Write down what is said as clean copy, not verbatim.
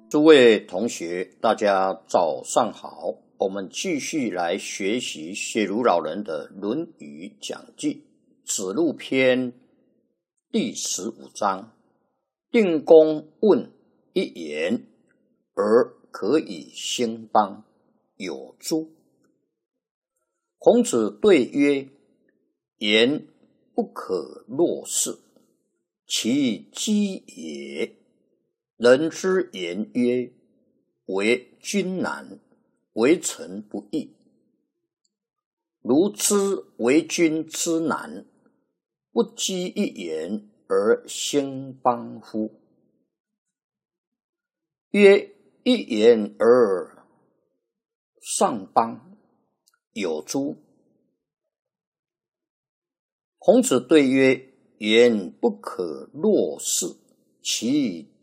诸位同学，大家早上好。我们继续来学习写如老人的《论语讲记》子路篇第15章。定公问一言，而可以兴邦，有诸？孔子对曰：言不可若是，其几也。人之言曰：为君难，为臣不易。如知为君之难，不积一言而兴邦乎？曰：一言而上邦，有诸？孔子对曰：言不可若是，其